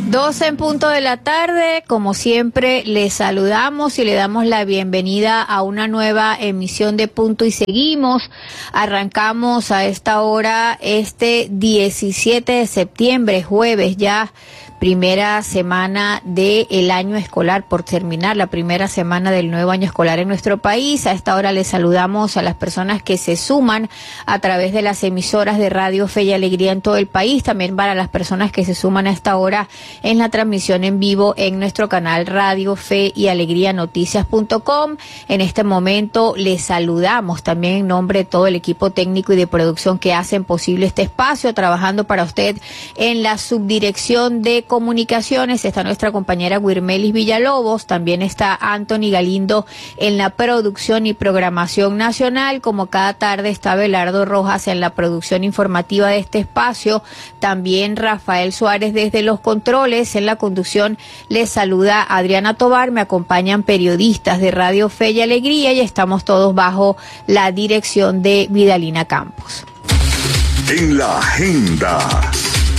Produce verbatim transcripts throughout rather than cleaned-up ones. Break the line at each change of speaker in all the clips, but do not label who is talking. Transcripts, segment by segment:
doce en punto de la tarde, como siempre les saludamos y le damos la bienvenida a una nueva emisión de Punto y Seguimos. Arrancamos a esta hora este diecisiete de septiembre, jueves ya, primera semana del año escolar, por terminar la primera semana del nuevo año escolar en nuestro país. A esta hora les saludamos a las personas que se suman a través de las emisoras de Radio Fe y Alegría en todo el país, también para las personas que se suman a esta hora en la transmisión en vivo en nuestro canal Radio Fe y Alegría Noticias punto com. En este momento les saludamos también en nombre de todo el equipo técnico y de producción que hacen posible este espacio, trabajando para usted en la subdirección de comunicaciones. Está nuestra compañera Wirmelis Villalobos, también está Anthony Galindo en la producción y programación nacional. Como cada tarde está Belardo Rojas en la producción informativa de este espacio, también Rafael Suárez desde los controles. En la conducción les saluda Adriana Tobar, me acompañan periodistas de Radio Fe y Alegría y estamos todos bajo la dirección de Vidalina Campos.
En la agenda.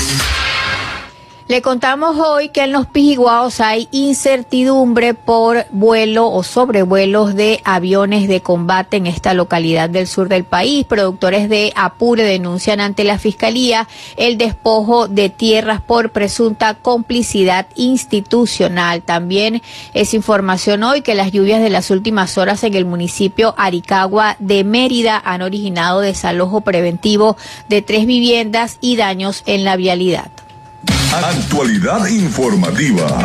Le contamos hoy que en los Pijiguaos hay incertidumbre por vuelo o sobrevuelos de aviones de combate en esta localidad del sur del país. Productores de Apure denuncian ante la Fiscalía el despojo de tierras por presunta complicidad institucional. También es información hoy que las lluvias de las últimas horas en el municipio Aricagua de Mérida han originado desalojo preventivo de tres viviendas y daños en la vialidad.
Actualidad informativa.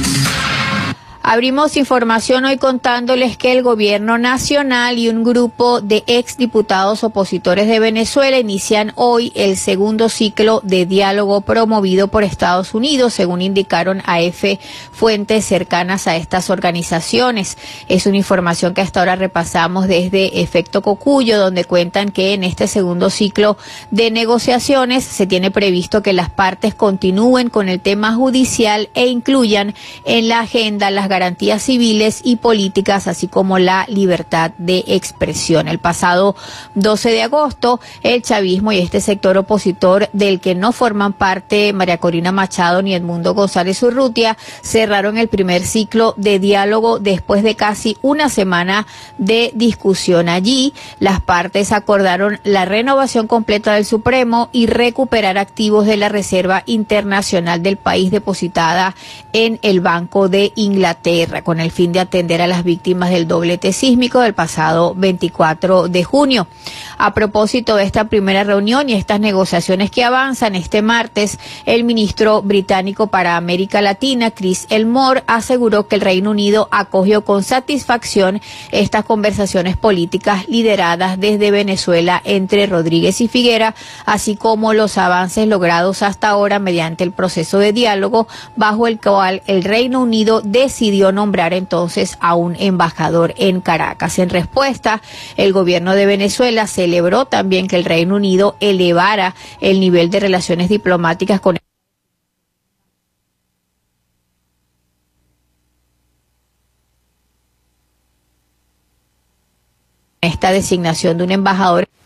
Abrimos información hoy contándoles que el gobierno nacional y un grupo de exdiputados opositores de Venezuela inician hoy el segundo ciclo de diálogo promovido por Estados Unidos, según indicaron a F fuentes cercanas a estas organizaciones. Es una información que hasta ahora repasamos desde Efecto Cocuyo, donde cuentan que en este segundo ciclo de negociaciones se tiene previsto que las partes continúen con el tema judicial e incluyan en la agenda las garantías civiles y políticas, así como la libertad de expresión. El pasado doce de agosto, el chavismo y este sector opositor del que no forman parte María Corina Machado ni Edmundo González Urrutia cerraron el primer ciclo de diálogo después de casi una semana de discusión. Allí, las partes acordaron la renovación completa del Supremo y recuperar activos de la Reserva Internacional del país depositada en el Banco de Inglaterra, con el fin de atender a las víctimas del doblete sísmico del pasado veinticuatro de junio. A propósito de esta primera reunión y estas negociaciones que avanzan, este martes el ministro británico para América Latina, Chris Elmore, aseguró que el Reino Unido acogió con satisfacción estas conversaciones políticas lideradas desde Venezuela entre Rodríguez y Figuera, así como los avances logrados hasta ahora mediante el proceso de diálogo bajo el cual el Reino Unido decidió nombrar entonces a un embajador en Caracas. En respuesta, el gobierno de Venezuela celebró también que el Reino Unido elevara el nivel de relaciones diplomáticas con esta designación de un embajador